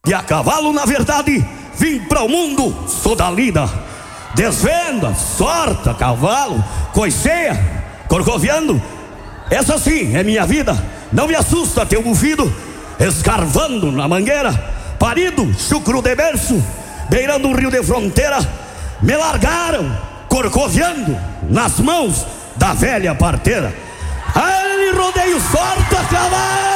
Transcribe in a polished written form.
E a cavalo, na verdade, vim para o mundo, sou da lida. Desvenda, sorta, cavalo, coiceia, corcoviando. Essa sim é minha vida. Não me assusta teu bufido. Escarvando na mangueira, parido, chucro de berço, beirando um rio de fronteira. Me largaram, corcoviando nas mãos da velha parteira. Aí rodeio, sorta, cavalo.